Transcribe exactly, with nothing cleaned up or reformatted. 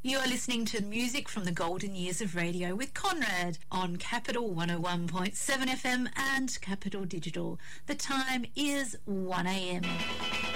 You are listening to music from the golden years of radio with Conrad on Capital one oh one point seven F M and Capital Digital. The time is one a m